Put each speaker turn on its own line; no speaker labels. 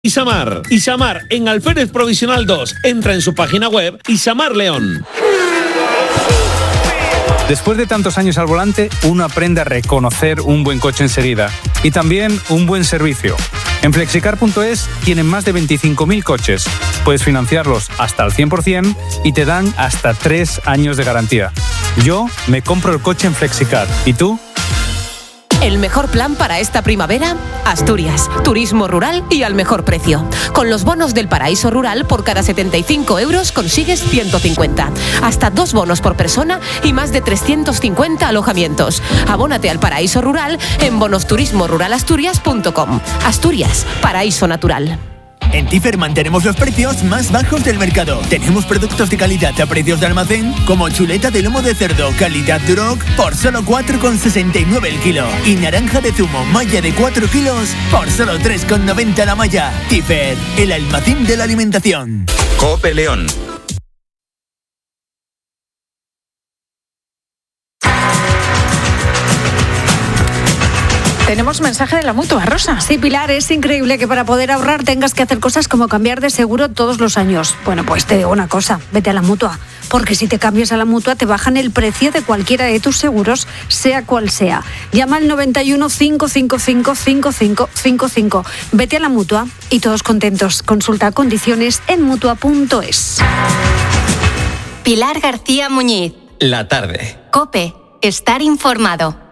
Isamar en Alférez Provisional 2. Entra en su página web Isamar León.
Después de tantos años al volante, uno aprende a reconocer un buen coche enseguida y también un buen servicio. En Flexicar.es tienen más de 25.000 coches. Puedes financiarlos hasta al 100% y te dan hasta 3 años de garantía. Yo me compro el coche en Flexicar. ¿Y tú?
El mejor plan para esta primavera, Asturias, turismo rural y al mejor precio. Con los bonos del Paraíso Rural, por cada 75 euros consigues 150. Hasta 2 bonos por persona y más de 350 alojamientos. Abónate al Paraíso Rural en bonosturismoruralasturias.com. Asturias, paraíso natural.
En Tifer mantenemos los precios más bajos del mercado. Tenemos productos de calidad a precios de almacén, como chuleta de lomo de cerdo, calidad Duroc, por solo 4,69 el kilo. Y naranja de zumo, malla de 4 kilos, por solo 3,90 la malla. Tifer, el almacén de la alimentación.
COPE León.
Tenemos mensaje de la Mutua, Rosa.
Sí, Pilar, es increíble que para poder ahorrar tengas que hacer cosas como cambiar de seguro todos los años. Bueno, pues te digo una cosa, vete a la Mutua, porque si te cambias a la Mutua te bajan el precio de cualquiera de tus seguros, sea cual sea. Llama al 91 555 5555. Vete a la Mutua y todos contentos. Consulta condiciones en Mutua.es.
Pilar García Muñiz.
La tarde.
COPE. Estar informado.